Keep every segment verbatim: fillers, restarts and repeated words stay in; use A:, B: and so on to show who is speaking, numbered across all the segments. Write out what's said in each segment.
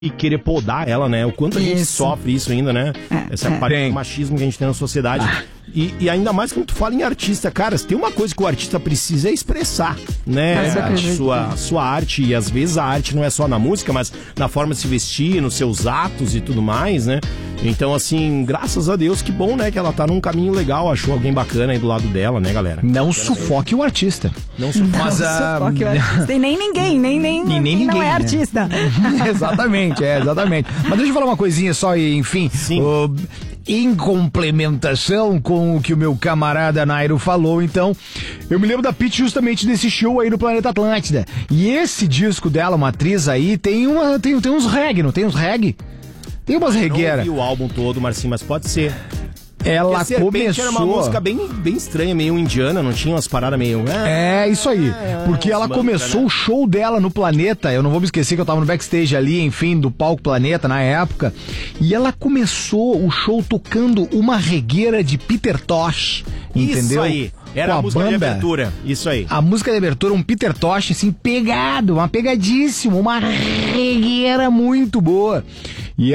A: e querer podar ela, né? O quanto a gente
B: Isso.
A: sofre isso ainda, né?
B: É,
A: Essa
B: é.
A: parte
C: Tem.
A: do machismo que a gente tem na sociedade. Ah. E, e ainda mais quando tu fala em artista, cara, se tem uma coisa que o artista precisa é expressar, né?
B: Mas eu
A: A
B: acredito.
A: sua, sua arte, e às vezes a arte não é só na música, mas na forma de se vestir, nos seus atos e tudo mais, né? Então, assim, graças a Deus, que bom, né? Que ela tá num caminho legal, achou alguém bacana aí do lado dela, né, galera?
C: Não sufoque o artista.
A: Não sou
C: Mas
B: Não,
C: a...
B: sufoque o artista. E nem ninguém, nem, nem,
C: E nem
B: quem
C: ninguém,
B: não é
C: né?
B: artista.
C: Exatamente, é, exatamente. Mas deixa eu falar uma coisinha só e, enfim,
A: Sim.
C: o- em complementação com o que o meu camarada Nairo falou, então, eu me lembro da Pitty justamente desse show aí no Planeta Atlântida. E esse disco dela, Matriz aí, tem, uma, tem, tem uns reggae, não tem uns reggae? Tem umas
A: Não
C: regueiras.
A: ouvi o álbum todo, Marcinho, mas pode ser.
C: Ela
A: Porque Serpente
C: começou...
A: era uma música bem, bem estranha, meio indiana, não tinha umas paradas meio...
C: É, isso aí. Porque ela
A: mantra,
C: começou
A: né?
C: o show dela no Planeta. Eu não vou me esquecer que eu tava no backstage ali, enfim, do palco Planeta na época. E ela começou o show tocando uma regueira de Peter Tosh. Entendeu?
A: Isso aí. Era
C: Com
A: a música de
C: banda.
A: abertura. Isso aí.
C: A música de abertura, um Peter Tosh, assim, pegado, uma pegadíssima, uma regueira muito boa. E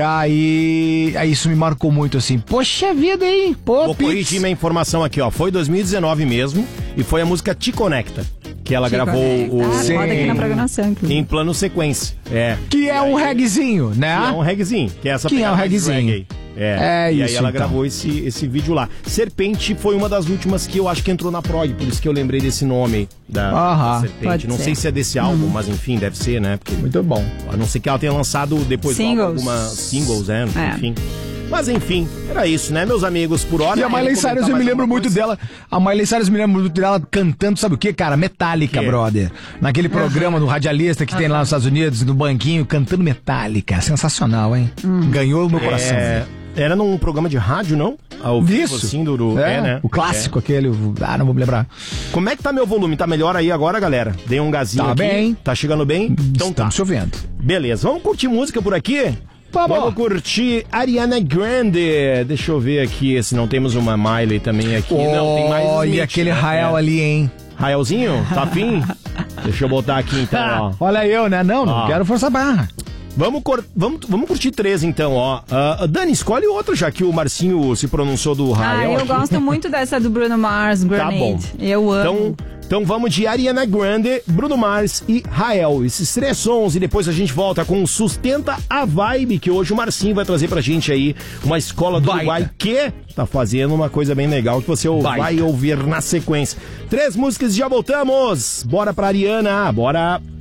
C: aí, aí isso me marcou muito, assim, poxa vida, hein? Pô,
A: Vou
C: Pitty.
A: corrigir minha informação aqui, ó. Foi dois mil e dezenove mesmo e foi a música Te Conecta, que ela gravou o...
B: Ah,
C: Sim.
B: roda aqui na programação, inclusive.
A: em plano sequência. É.
C: Que é um reggaezinho, né?
A: Que é um reggaezinho. Que é essa
C: Que é um
A: pegada mais
C: reggaezinho.
A: reggae. É,
C: É
A: e
C: isso,
A: aí ela
C: então.
A: gravou esse, esse vídeo lá. Serpente foi uma das últimas que eu acho que entrou na prog, por isso que eu lembrei desse nome da,
C: Aham,
A: da Serpente.
B: pode
A: Não
B: ser.
A: sei se é desse álbum, mas enfim, deve ser, né? Porque,
C: Muito bom.
A: a não ser que ela tenha lançado depois do álbum
B: Singles.
A: algumas singles, né?
B: É.
A: Enfim. Mas enfim, era isso, né, meus amigos? Por hora.
C: E a Miley
A: eu vou
C: Cyrus,
A: comentar
C: eu me
A: mais
C: lembro
A: alguma
C: muito
A: coisa.
C: dela. A Miley Cyrus me lembro muito dela cantando, sabe o que, cara? Metallica,
A: Que?
C: brother. Naquele programa do radialista que tem lá nos Estados Unidos, no banquinho, cantando Metallica. Sensacional, hein? Ganhou o meu coração.
A: É, era num programa de rádio, não? Ao vivo,
C: Isso.
A: assim, do, do-
C: é,
A: é, né?
C: O clássico, aquele. o- Ah, não vou me lembrar.
A: É. Como é que tá meu volume? Tá melhor aí agora, galera? Dei um gazinho
C: Tá
A: aqui.
C: bem.
A: Tá chegando bem? Então tá.
C: Estamos chovendo.
A: Beleza, vamos curtir música por aqui?
C: Vamos.
A: Vamos curtir Ariana Grande. Deixa eu ver aqui se não temos uma Miley também aqui. não, tem mais
C: Olha
A: Smith,
C: aquele
A: né?
C: Rael
A: É.
C: ali, hein?
A: Raelzinho, tá afim? Deixa eu botar aqui então, ó.
C: Olha eu, né? Não, não
A: Ó.
C: quero forçar a barra.
A: Vamos, cor... vamos, vamos curtir três então, ó. Ah, Dani, escolhe outra, já que o Marcinho se pronunciou do
B: Ah,
A: Rael.
B: eu
A: aqui.
B: gosto muito dessa do Bruno Mars, Grenade.
A: bom.
B: Eu amo.
A: Então, então vamos de Ariana Grande, Bruno Mars e Rael. Esses três sons e depois a gente volta com o Sustenta a Vibe, que hoje o Marcinho vai trazer pra gente aí uma escola do
C: Baita.
A: Uruguai que tá fazendo uma coisa bem legal que você
C: Baita.
A: vai ouvir na sequência. Três músicas e já voltamos. Bora pra Ariana, bora.